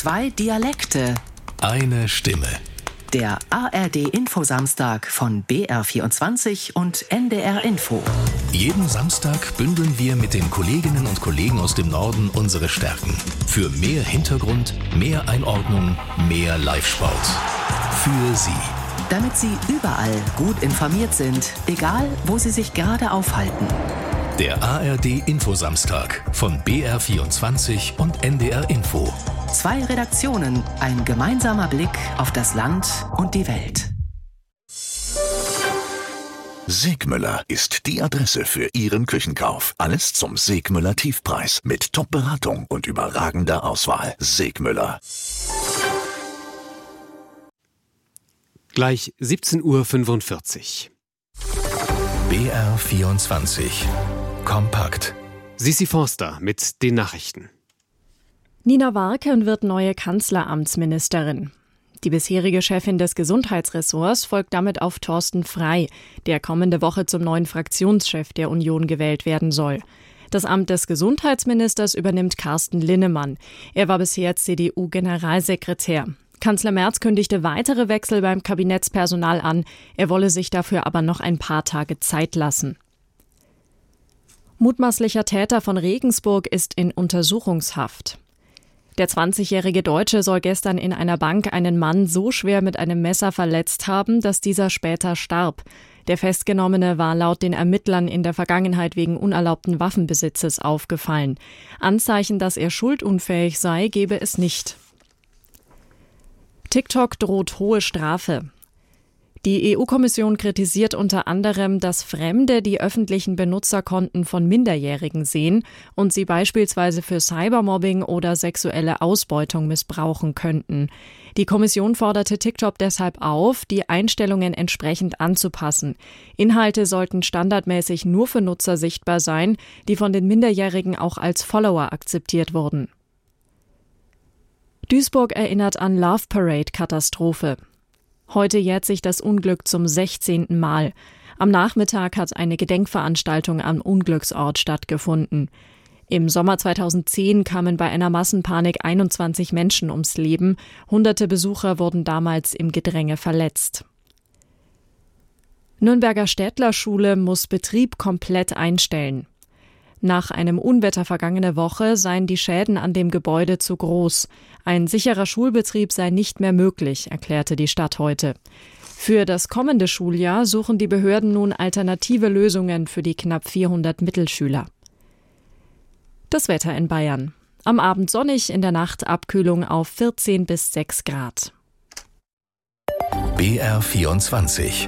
2 Dialekte. Eine Stimme. Der ARD-Info-Samstag von BR24 und NDR Info. Jeden Samstag bündeln wir mit den Kolleginnen und Kollegen aus dem Norden unsere Stärken. Für mehr Hintergrund, mehr Einordnung, mehr Live-Sport. Für Sie. Damit Sie überall gut informiert sind, egal wo Sie sich gerade aufhalten. Der ARD-Info-Samstag von BR24 und NDR Info. 2 Redaktionen, ein gemeinsamer Blick auf das Land und die Welt. Segmüller ist die Adresse für Ihren Küchenkauf. Alles zum Segmüller Tiefpreis mit Top-Beratung und überragender Auswahl. Segmüller. Gleich 17:45 Uhr. BR24 Kompakt. Sissi Forster mit den Nachrichten. Nina Warken wird neue Kanzleramtsministerin. Die bisherige Chefin des Gesundheitsressorts folgt damit auf Thorsten Frey, der kommende Woche zum neuen Fraktionschef der Union gewählt werden soll. Das Amt des Gesundheitsministers übernimmt Carsten Linnemann. Er war bisher CDU-Generalsekretär. Kanzler Merz kündigte weitere Wechsel beim Kabinettspersonal an. Er wolle sich dafür aber noch ein paar Tage Zeit lassen. Mutmaßlicher Täter von Regensburg ist in Untersuchungshaft. Der 20-jährige Deutsche soll gestern in einer Bank einen Mann so schwer mit einem Messer verletzt haben, dass dieser später starb. Der Festgenommene war laut den Ermittlern in der Vergangenheit wegen unerlaubten Waffenbesitzes aufgefallen. Anzeichen, dass er schuldunfähig sei, gebe es nicht. TikTok droht hohe Strafe. Die EU-Kommission kritisiert unter anderem, dass Fremde die öffentlichen Benutzerkonten von Minderjährigen sehen und sie beispielsweise für Cybermobbing oder sexuelle Ausbeutung missbrauchen könnten. Die Kommission forderte TikTok deshalb auf, die Einstellungen entsprechend anzupassen. Inhalte sollten standardmäßig nur für Nutzer sichtbar sein, die von den Minderjährigen auch als Follower akzeptiert wurden. Duisburg erinnert an Love Parade-Katastrophe. Heute jährt sich das Unglück zum 16. Mal. Am Nachmittag hat eine Gedenkveranstaltung am Unglücksort stattgefunden. Im Sommer 2010 kamen bei einer Massenpanik 21 Menschen ums Leben. Hunderte Besucher wurden damals im Gedränge verletzt. Nürnberger Städtlerschule muss Betrieb komplett einstellen. Nach einem Unwetter vergangene Woche seien die Schäden an dem Gebäude zu groß. Ein sicherer Schulbetrieb sei nicht mehr möglich, erklärte die Stadt heute. Für das kommende Schuljahr suchen die Behörden nun alternative Lösungen für die knapp 400 Mittelschüler. Das Wetter in Bayern. Am Abend sonnig, in der Nacht Abkühlung auf 14 bis 6 Grad. BR24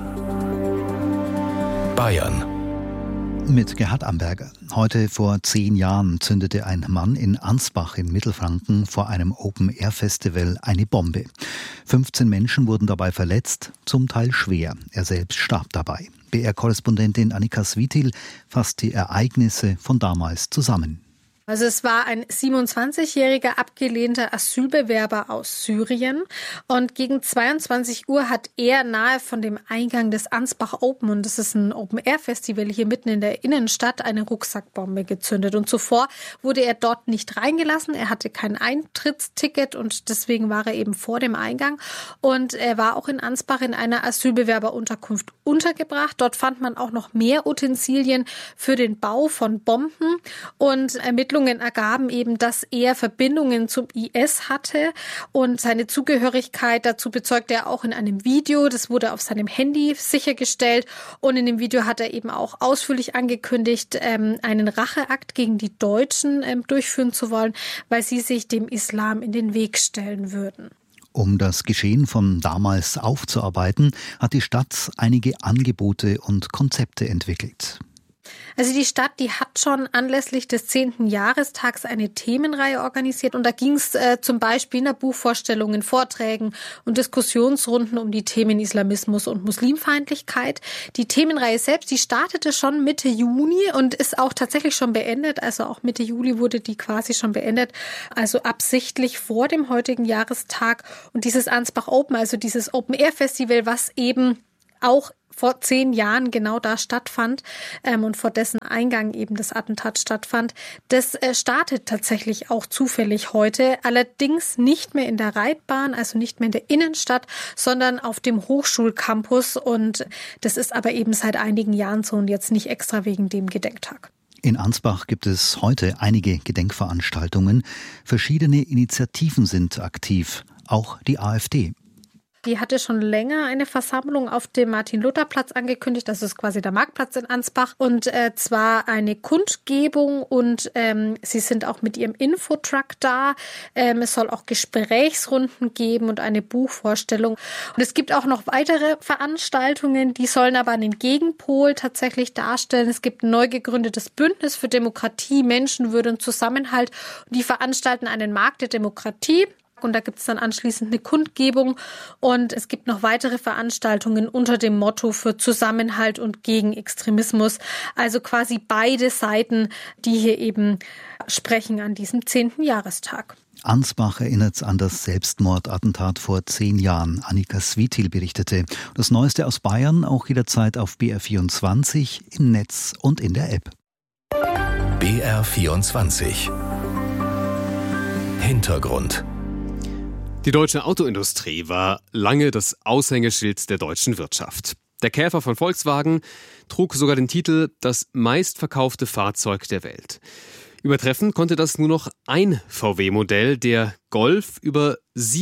Bayern. Mit Gerhard Amberger. Heute vor 10 Jahren zündete ein Mann in Ansbach in Mittelfranken vor einem Open-Air-Festival eine Bombe. 15 Menschen wurden dabei verletzt, zum Teil schwer. Er selbst starb dabei. BR-Korrespondentin Annika Switil fasst die Ereignisse von damals zusammen. Also es war ein 27-jähriger abgelehnter Asylbewerber aus Syrien und gegen 22 Uhr hat er nahe von dem Eingang des Ansbach Open, und das ist ein Open-Air-Festival hier mitten in der Innenstadt, eine Rucksackbombe gezündet. Und zuvor wurde er dort nicht reingelassen, er hatte kein Eintrittsticket und deswegen war er eben vor dem Eingang. Und er war auch in Ansbach in einer Asylbewerberunterkunft untergebracht. Dort fand man auch noch mehr Utensilien für den Bau von Bomben, und Ermittlungen ergaben eben, dass er Verbindungen zum IS hatte, und seine Zugehörigkeit dazu bezeugte er auch in einem Video. Das wurde auf seinem Handy sichergestellt, und in dem Video hat er eben auch ausführlich angekündigt, einen Racheakt gegen die Deutschen durchführen zu wollen, weil sie sich dem Islam in den Weg stellen würden. Um das Geschehen von damals aufzuarbeiten, hat die Stadt einige Angebote und Konzepte entwickelt. Also die Stadt, die hat schon anlässlich des 10. Jahrestags eine Themenreihe organisiert, und da ging es zum Beispiel nach Buchvorstellungen, Vorträgen und Diskussionsrunden um die Themen Islamismus und Muslimfeindlichkeit. Die Themenreihe selbst, die startete schon Mitte Juni und ist auch tatsächlich schon beendet. Also auch Mitte Juli wurde die quasi schon beendet, also absichtlich vor dem heutigen Jahrestag. Und dieses Ansbach Open, also dieses Open-Air-Festival, was eben auch vor 10 Jahren genau da stattfand und vor dessen Eingang eben das Attentat stattfand, das startet tatsächlich auch zufällig heute, allerdings nicht mehr in der Reitbahn, also nicht mehr in der Innenstadt, sondern auf dem Hochschulcampus, und das ist aber eben seit einigen Jahren so und jetzt nicht extra wegen dem Gedenktag. In Ansbach gibt es heute einige Gedenkveranstaltungen. Verschiedene Initiativen sind aktiv, auch die AfD. Die hatte schon länger eine Versammlung auf dem Martin-Luther-Platz angekündigt. Das ist quasi der Marktplatz in Ansbach. Und zwar eine Kundgebung, und sie sind auch mit ihrem Infotruck da. Es soll auch Gesprächsrunden geben und eine Buchvorstellung. Und es gibt auch noch weitere Veranstaltungen, die sollen aber einen Gegenpol tatsächlich darstellen. Es gibt ein neu gegründetes Bündnis für Demokratie, Menschenwürde und Zusammenhalt. Und die veranstalten einen Markt der Demokratie. Und da gibt es dann anschließend eine Kundgebung, und es gibt noch weitere Veranstaltungen unter dem Motto für Zusammenhalt und gegen Extremismus. Also quasi beide Seiten, die hier eben sprechen an diesem 10. Jahrestag. Ansbach erinnert an das Selbstmordattentat vor 10 Jahren. Annika Switil berichtete. Das Neueste aus Bayern auch jederzeit auf BR24, im Netz und in der App. BR24 Hintergrund. Die deutsche Autoindustrie war lange das Aushängeschild der deutschen Wirtschaft. Der Käfer von Volkswagen trug sogar den Titel »Das meistverkaufte Fahrzeug der Welt«. Übertreffen konnte das nur noch ein VW-Modell, der Golf. Über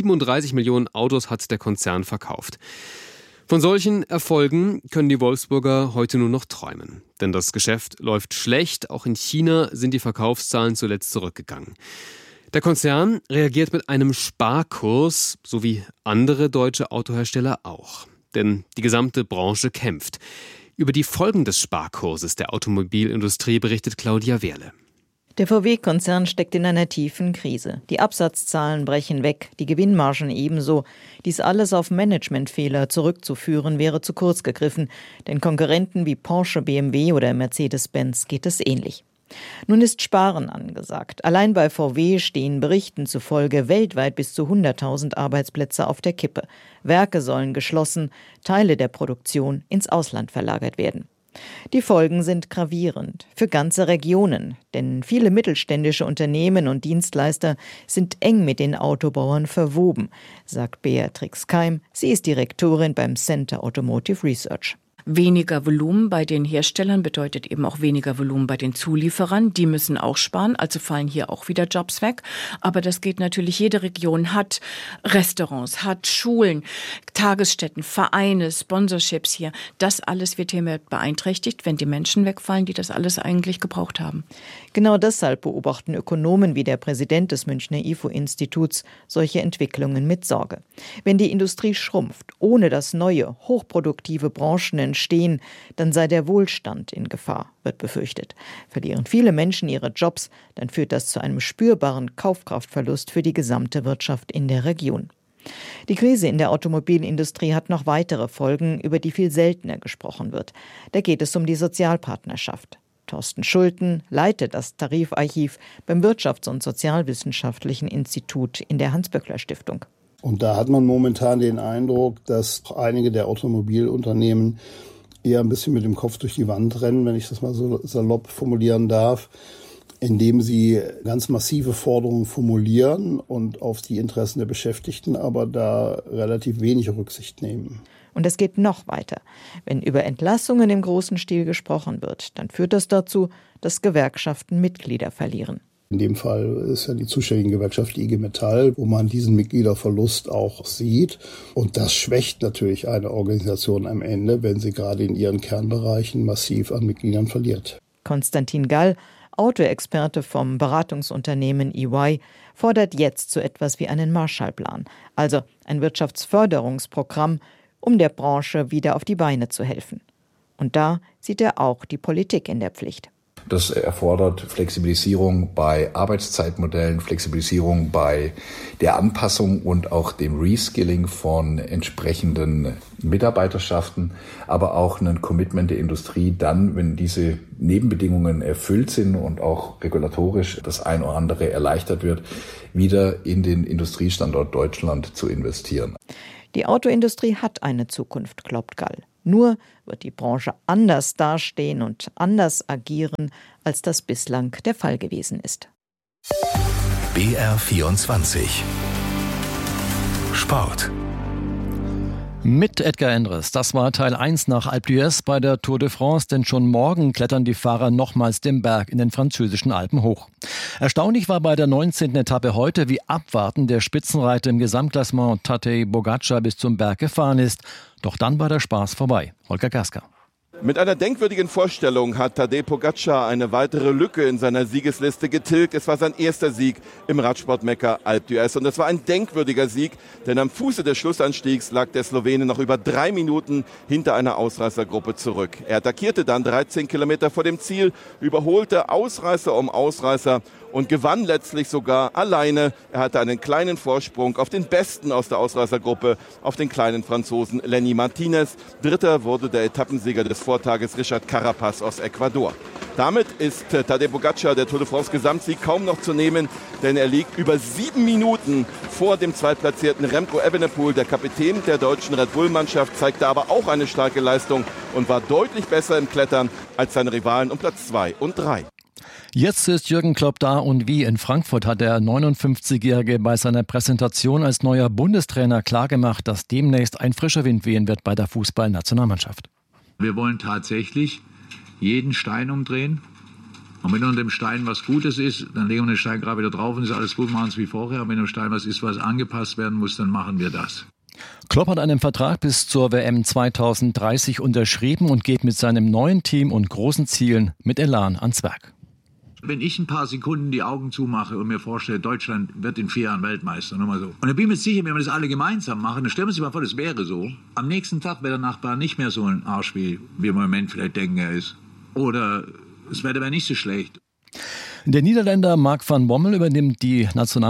37 Millionen Autos hat der Konzern verkauft. Von solchen Erfolgen können die Wolfsburger heute nur noch träumen. Denn das Geschäft läuft schlecht. Auch in China sind die Verkaufszahlen zuletzt zurückgegangen. Der Konzern reagiert mit einem Sparkurs, so wie andere deutsche Autohersteller auch. Denn die gesamte Branche kämpft. Über die Folgen des Sparkurses der Automobilindustrie berichtet Claudia Wehrle. Der VW-Konzern steckt in einer tiefen Krise. Die Absatzzahlen brechen weg, die Gewinnmargen ebenso. Dies alles auf Managementfehler zurückzuführen, wäre zu kurz gegriffen. Denn Konkurrenten wie Porsche, BMW oder Mercedes-Benz geht es ähnlich. Nun ist Sparen angesagt. Allein bei VW stehen Berichten zufolge weltweit bis zu 100.000 Arbeitsplätze auf der Kippe. Werke sollen geschlossen, Teile der Produktion ins Ausland verlagert werden. Die Folgen sind gravierend für ganze Regionen, denn viele mittelständische Unternehmen und Dienstleister sind eng mit den Autobauern verwoben, sagt Beatrix Keim. Sie ist Direktorin beim Center Automotive Research. Weniger Volumen bei den Herstellern bedeutet eben auch weniger Volumen bei den Zulieferern. Die müssen auch sparen, also fallen hier auch wieder Jobs weg. Aber das geht natürlich, jede Region hat Restaurants, hat Schulen, Tagesstätten, Vereine, Sponsorships hier. Das alles wird hier beeinträchtigt, wenn die Menschen wegfallen, die das alles eigentlich gebraucht haben. Genau deshalb beobachten Ökonomen wie der Präsident des Münchner IFO-Instituts solche Entwicklungen mit Sorge. Wenn die Industrie schrumpft, ohne dass neue, hochproduktive Branchen entstehen, dann sei der Wohlstand in Gefahr, wird befürchtet. Verlieren viele Menschen ihre Jobs, dann führt das zu einem spürbaren Kaufkraftverlust für die gesamte Wirtschaft in der Region. Die Krise in der Automobilindustrie hat noch weitere Folgen, über die viel seltener gesprochen wird. Da geht es um die Sozialpartnerschaft. Thorsten Schulten leitet das Tarifarchiv beim Wirtschafts- und Sozialwissenschaftlichen Institut in der Hans-Böckler-Stiftung. Und da hat man momentan den Eindruck, dass einige der Automobilunternehmen eher ein bisschen mit dem Kopf durch die Wand rennen, wenn ich das mal so salopp formulieren darf, indem sie ganz massive Forderungen formulieren und auf die Interessen der Beschäftigten aber da relativ wenig Rücksicht nehmen. Und es geht noch weiter. Wenn über Entlassungen im großen Stil gesprochen wird, dann führt das dazu, dass Gewerkschaften Mitglieder verlieren. In dem Fall ist ja die zuständige Gewerkschaft IG Metall, wo man diesen Mitgliederverlust auch sieht. Und das schwächt natürlich eine Organisation am Ende, wenn sie gerade in ihren Kernbereichen massiv an Mitgliedern verliert. Konstantin Gall, Autoexperte vom Beratungsunternehmen EY, fordert jetzt so etwas wie einen Marshallplan, also ein Wirtschaftsförderungsprogramm, um der Branche wieder auf die Beine zu helfen. Und da sieht er auch die Politik in der Pflicht. Das erfordert Flexibilisierung bei Arbeitszeitmodellen, Flexibilisierung bei der Anpassung und auch dem Reskilling von entsprechenden Mitarbeiterschaften, aber auch ein Commitment der Industrie dann, wenn diese Nebenbedingungen erfüllt sind und auch regulatorisch das ein oder andere erleichtert wird, wieder in den Industriestandort Deutschland zu investieren. Die Autoindustrie hat eine Zukunft, glaubt Gall. Nur wird die Branche anders dastehen und anders agieren, als das bislang der Fall gewesen ist. BR24 Sport. Mit Edgar Endres. Das war Teil 1 nach Alpe d'Huez bei der Tour de France, denn schon morgen klettern die Fahrer nochmals den Berg in den französischen Alpen hoch. Erstaunlich war bei der 19. Etappe heute, wie abwartend der Spitzenreiter im Gesamtklassement Tadej Pogačar bis zum Berg gefahren ist. Doch dann war der Spaß vorbei. Holger Gaska. Mit einer denkwürdigen Vorstellung hat Tadej Pogačar eine weitere Lücke in seiner Siegesliste getilgt. Es war sein erster Sieg im Radsportmekka Alpe d'Huez. Und es war ein denkwürdiger Sieg, denn am Fuße des Schlussanstiegs lag der Slowene noch über 3 Minuten hinter einer Ausreißergruppe zurück. Er attackierte dann 13 Kilometer vor dem Ziel, überholte Ausreißer um Ausreißer und gewann letztlich sogar alleine. Er hatte einen kleinen Vorsprung auf den Besten aus der Ausreißergruppe, auf den kleinen Franzosen Lenny Martinez. Dritter wurde der Etappensieger des Vortages Richard Carapaz aus Ecuador. Damit ist Tadej Pogačar der Tour de France Gesamtsieg kaum noch zu nehmen, denn er liegt über 7 Minuten vor dem zweitplatzierten Remco Evenepoel. Der Kapitän der deutschen Red Bull-Mannschaft zeigte aber auch eine starke Leistung und war deutlich besser im Klettern als seine Rivalen um Platz 2 und 3. Jetzt ist Jürgen Klopp da und wie in Frankfurt hat der 59-Jährige bei seiner Präsentation als neuer Bundestrainer klargemacht, dass demnächst ein frischer Wind wehen wird bei der Fußballnationalmannschaft. Wir wollen tatsächlich jeden Stein umdrehen. Und wenn unter dem Stein was Gutes ist, dann legen wir den Stein gerade wieder drauf und ist alles gut, machen es wie vorher. Und wenn im Stein was ist, was angepasst werden muss, dann machen wir das. Klopp hat einen Vertrag bis zur WM 2030 unterschrieben und geht mit seinem neuen Team und großen Zielen mit Elan ans Werk. Wenn ich ein paar Sekunden die Augen zumache und mir vorstelle, Deutschland wird in 4 Jahren Weltmeister, nur mal so. Und ich bin mir sicher, wenn wir das alle gemeinsam machen, dann stellen wir uns mal vor, das wäre so. Am nächsten Tag wäre der Nachbar nicht mehr so ein Arsch, wie wir im Moment vielleicht denken, er ist. Oder das Wetter wäre nicht so schlecht. Der Niederländer Mark van Bommel übernimmt die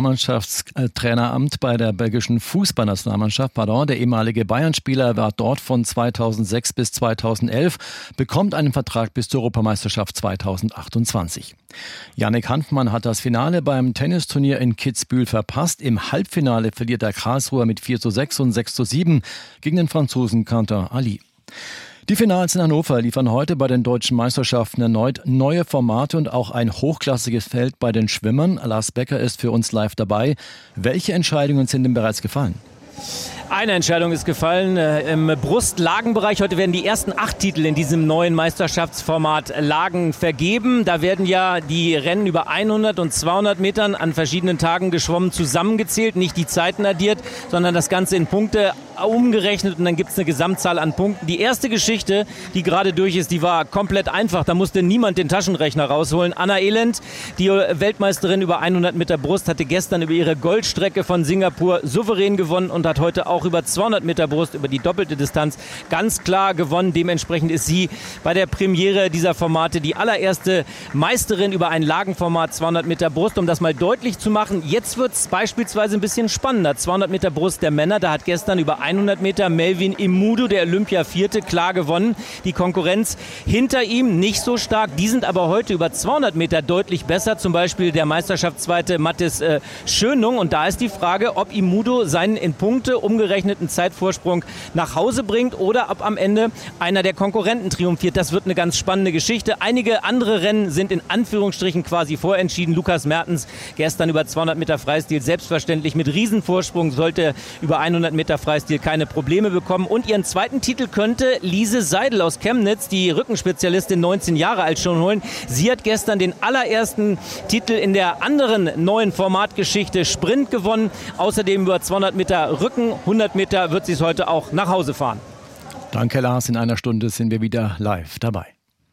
Nationalmannschaftstraineramt bei der belgischen Fußballnationalmannschaft. Der ehemalige Bayern-Spieler war dort von 2006 bis 2011, bekommt einen Vertrag bis zur Europameisterschaft 2028. Yannick Hanfmann hat das Finale beim Tennisturnier in Kitzbühel verpasst. Im Halbfinale verliert der Karlsruher mit 4:6 und 6:7 gegen den Franzosen Quentin Ali. Die Finals in Hannover liefern heute bei den deutschen Meisterschaften erneut neue Formate und auch ein hochklassiges Feld bei den Schwimmern. Lars Becker ist für uns live dabei. Welche Entscheidungen sind denn bereits gefallen? Eine Entscheidung ist gefallen im Brustlagenbereich. Heute werden die ersten 8 Titel in diesem neuen Meisterschaftsformat Lagen vergeben. Da werden ja die Rennen über 100 und 200 Metern an verschiedenen Tagen geschwommen zusammengezählt, nicht die Zeiten addiert, sondern das Ganze in Punkte umgerechnet und dann gibt es eine Gesamtzahl an Punkten. Die erste Geschichte, die gerade durch ist, die war komplett einfach. Da musste niemand den Taschenrechner rausholen. Anna Elend, die Weltmeisterin über 100 Meter Brust, hatte gestern über ihre Goldstrecke von Singapur souverän gewonnen und hat heute auch über 200 Meter Brust, über die doppelte Distanz, ganz klar gewonnen. Dementsprechend ist sie bei der Premiere dieser Formate die allererste Meisterin über ein Lagenformat 200 Meter Brust. Um das mal deutlich zu machen, jetzt wird es beispielsweise ein bisschen spannender. 200 Meter Brust der Männer, da hat gestern über 100 Meter Melvin Imudu, der Olympia-Vierte, klar gewonnen. Die Konkurrenz hinter ihm nicht so stark. Die sind aber heute über 200 Meter deutlich besser. Zum Beispiel der Meisterschaftszweite Mathis Schönung. Und da ist die Frage, ob Imudu seinen in Punkte umgerechneten Zeitvorsprung nach Hause bringt oder ob am Ende einer der Konkurrenten triumphiert. Das wird eine ganz spannende Geschichte. Einige andere Rennen sind in Anführungsstrichen quasi vorentschieden. Lukas Mertens gestern über 200 Meter Freistil selbstverständlich mit Riesenvorsprung, sollte über 100 Meter Freistil keine Probleme bekommen. Und ihren zweiten Titel könnte Lise Seidel aus Chemnitz, die Rückenspezialistin, 19 Jahre alt, schon holen. Sie hat gestern den allerersten Titel in der anderen neuen Formatgeschichte Sprint gewonnen. Außerdem über 200 Meter Rücken, 100 Meter wird sie es heute auch nach Hause fahren. Danke Lars, in einer Stunde sind wir wieder live dabei.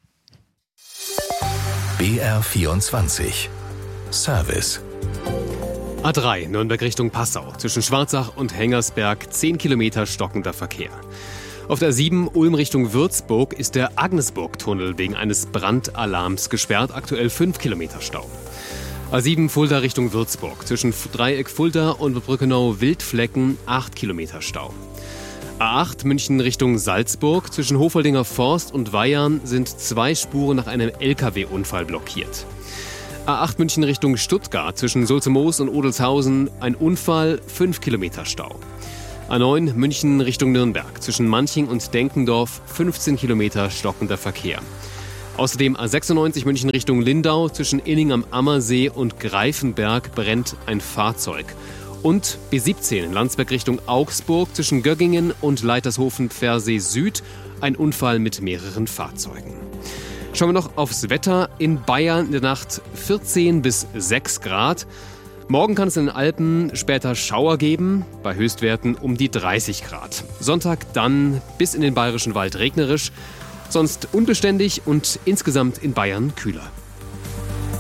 BR24 Service. A3 Nürnberg Richtung Passau. Zwischen Schwarzach und Hengersberg 10 Kilometer stockender Verkehr. Auf der 7 Ulm Richtung Würzburg ist der Agnesburg-Tunnel wegen eines Brandalarms gesperrt. Aktuell 5 Kilometer Stau. A7 Fulda Richtung Würzburg. Zwischen Dreieck Fulda und Brückenau-Wildflecken 8 Kilometer Stau. A8 München Richtung Salzburg. Zwischen Hofoldinger Forst und Weihern sind 2 Spuren nach einem LKW-Unfall blockiert. A8 München Richtung Stuttgart, zwischen Sulzemoos und Odelshausen ein Unfall, 5 Kilometer Stau. A9 München Richtung Nürnberg. Zwischen Manching und Denkendorf 15 Kilometer stockender Verkehr. Außerdem A96 München Richtung Lindau. Zwischen Inning am Ammersee und Greifenberg brennt ein Fahrzeug. Und B17 Landsberg Richtung Augsburg. Zwischen Göggingen und Leitershofen-Pfersee Süd. Ein Unfall mit mehreren Fahrzeugen. Schauen wir noch aufs Wetter. In Bayern in der Nacht 14 bis 6 Grad. Morgen kann es in den Alpen später Schauer geben, bei Höchstwerten um die 30 Grad. Sonntag dann bis in den Bayerischen Wald regnerisch, sonst unbeständig und insgesamt in Bayern kühler.